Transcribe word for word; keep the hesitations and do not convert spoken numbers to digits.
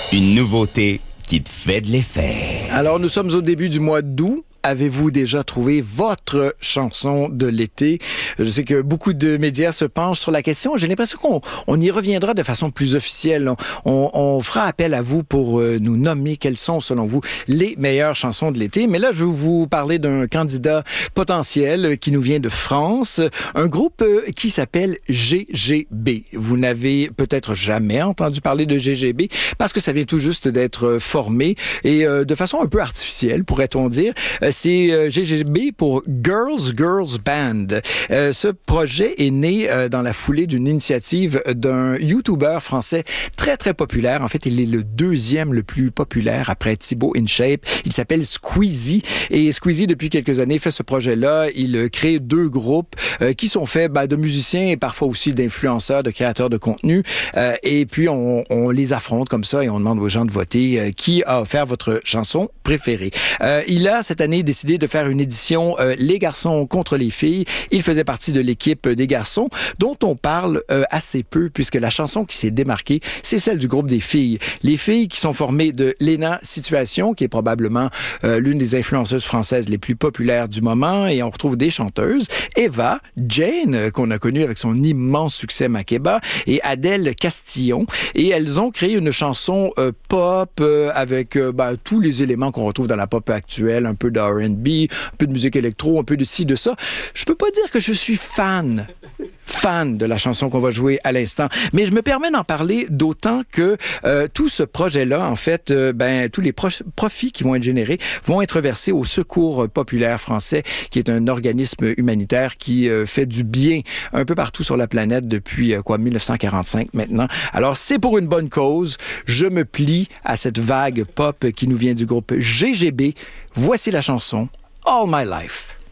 Une nouveauté qui te fait de l'effet. Alors, nous sommes au début du mois d'août. Avez-vous déjà trouvé votre chanson de l'été? Je sais que beaucoup de médias se penchent sur la question. J'ai l'impression qu'on on y reviendra de façon plus officielle. On, on fera appel à vous pour euh, nous nommer quelles sont, selon vous, les meilleures chansons de l'été. Mais là, je vais vous parler d'un candidat potentiel qui nous vient de France, un groupe euh, qui s'appelle G G B. Vous n'avez peut-être jamais entendu parler de G G B parce que ça vient tout juste d'être formé et euh, de façon un peu artificielle, pourrait-on dire. Euh, C'est euh, G G B pour Girls Girls Band. Euh, ce projet est né euh, dans la foulée d'une initiative d'un YouTuber français très, très populaire. En fait, il est le deuxième le plus populaire après Thibaut InShape. Il s'appelle Squeezie. Et Squeezie, depuis quelques années, fait ce projet-là. Il crée deux groupes euh, qui sont faits ben, de musiciens et parfois aussi d'influenceurs, de créateurs de contenu. Euh, et puis, on, on les affronte comme ça et on demande aux gens de voter euh, qui a offert votre chanson préférée. Euh, il a cette année décidé de faire une édition euh, Les garçons contre les filles. Il faisait partie de l'équipe des garçons dont on parle euh, assez peu puisque la chanson qui s'est démarquée, c'est celle du groupe des filles. Les filles qui sont formées de Léna Situation, qui est probablement euh, l'une des influenceuses françaises les plus populaires du moment, et on retrouve des chanteuses, Eva, Jane, euh, qu'on a connue avec son immense succès Makeba, et Adèle Castillon. Et elles ont créé une chanson euh, pop euh, avec euh, ben, tous les éléments qu'on retrouve dans la pop actuelle, un peu de R and B, un peu de musique électro, un peu de ci, de ça. Je peux pas dire que je suis fan, fan de la chanson qu'on va jouer à l'instant, mais je me permets d'en parler d'autant que euh, tout ce projet-là, en fait, euh, ben tous les pro- profits qui vont être générés vont être versés au Secours populaire français, qui est un organisme humanitaire qui euh, fait du bien un peu partout sur la planète depuis euh, quoi dix-neuf cent quarante-cinq maintenant. Alors, c'est pour une bonne cause. Je me plie à cette vague pop qui nous vient du groupe G G B. Voici la chanson All My Life.